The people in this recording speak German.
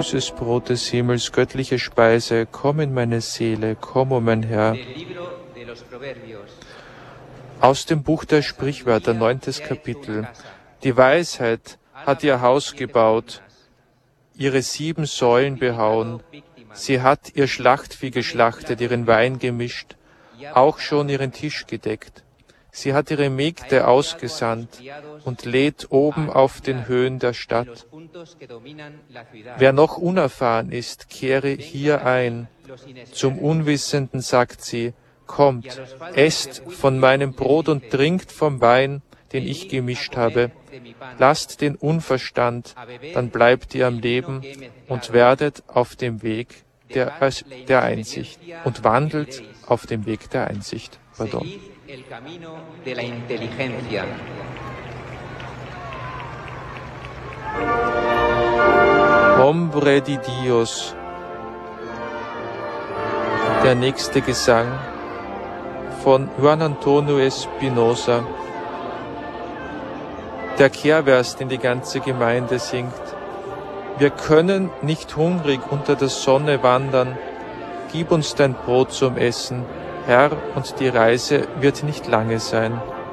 süßes Brot des Himmels, göttliche Speise, komm in meine Seele, komm, o mein Herr. Aus dem Buch der Sprichwörter, 9. Kapitel. Die Weisheit hat ihr Haus gebaut, ihre 7 Säulen behauen. Sie hat ihr Schlachtvieh geschlachtet, ihren Wein gemischt, auch schon ihren Tisch gedeckt. Sie hat ihre Mägde ausgesandt und lädt oben auf den Höhen der Stadt. Wer noch unerfahren ist, kehre hier ein. Zum Unwissenden sagt sie, kommt, esst von meinem Brot und trinkt vom Wein, den ich gemischt habe. Lasst den Unverstand, dann bleibt ihr am Leben und werdet auf dem Weg der Einsicht und wandelt auf dem Weg der Einsicht. Pardon. Hombre di Dios. Der nächste Gesang von Juan Antonio Espinosa. Der Kehrvers, den die ganze Gemeinde singt. Wir können nicht hungrig unter der Sonne wandern. Gib uns dein Brot zum Essen, Herr, und die Reise wird nicht lange sein.